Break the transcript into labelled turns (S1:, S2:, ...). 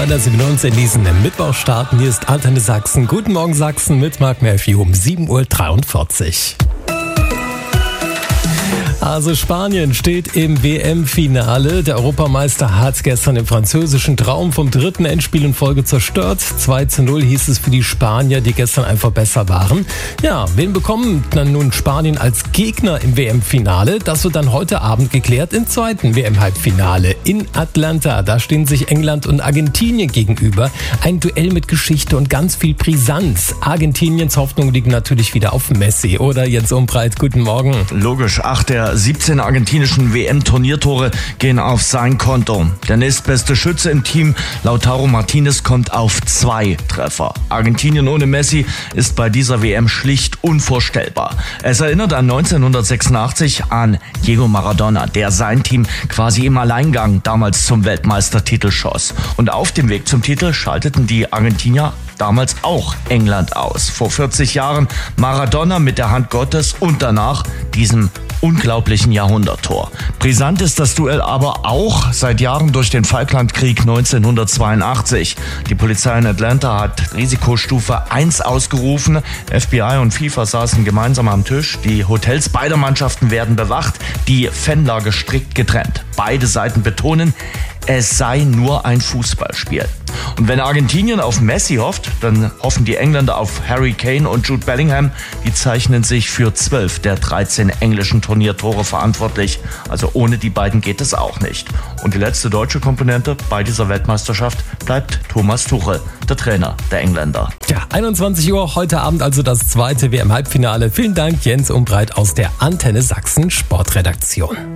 S1: 9:07 in diesen Mittwoch starten. Hier ist Antenne Sachsen. Guten Morgen Sachsen mit Mark Murphy um 7:43 Uhr. Also Spanien steht im WM-Finale. Der Europameister hat gestern den französischen Traum vom dritten Endspiel in Folge zerstört. 2:0 hieß es für die Spanier, die gestern einfach besser waren. Ja, wen bekommt dann nun Spanien als Gegner im WM-Finale? Das wird dann heute Abend geklärt im zweiten WM-Halbfinale in Atlanta. Da stehen sich England und Argentinien gegenüber. Ein Duell mit Geschichte und ganz viel Brisanz. Argentiniens Hoffnung liegt natürlich wieder auf Messi, oder Jens Umbreit? Guten Morgen.
S2: Logisch, 8 der 17 argentinischen WM-Turniertore gehen auf sein Konto. Der nächstbeste Schütze im Team, Lautaro Martinez, kommt auf 2 Treffer. Argentinien ohne Messi ist bei dieser WM schlicht unvorstellbar. Es erinnert an 1986 an Diego Maradona, der sein Team quasi im Alleingang damals zum Weltmeistertitel schoss. Und auf dem Weg zum Titel schalteten die Argentinier damals auch England aus. Vor 40 Jahren Maradona mit der Hand Gottes und danach diesem unglaublichen Jahrhunderttor. Brisant ist das Duell aber auch seit Jahren durch den Falklandkrieg 1982. Die Polizei in Atlanta hat Risikostufe 1 ausgerufen. FBI und FIFA saßen gemeinsam am Tisch. Die Hotels beider Mannschaften werden bewacht, die Fanlager strikt getrennt. Beide Seiten betonen, es sei nur ein Fußballspiel. Und wenn Argentinien auf Messi hofft, dann hoffen die Engländer auf Harry Kane und Jude Bellingham. Die zeichnen sich für 12 der 13 englischen Turniertore verantwortlich. Also ohne die beiden geht es auch nicht. Und die letzte deutsche Komponente bei dieser Weltmeisterschaft bleibt Thomas Tuchel, der Trainer der Engländer.
S1: Ja, 21 Uhr heute Abend also das zweite WM-Halbfinale. Vielen Dank, Jens Umbreit aus der Antenne Sachsen Sportredaktion.